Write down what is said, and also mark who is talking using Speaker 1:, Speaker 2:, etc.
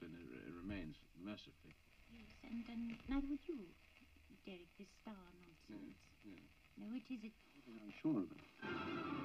Speaker 1: discipline remains, mercifully.
Speaker 2: Yes, and neither would you, Derek, this star nonsense.
Speaker 1: Yeah.
Speaker 2: No, it is it.
Speaker 1: I'm sure of it.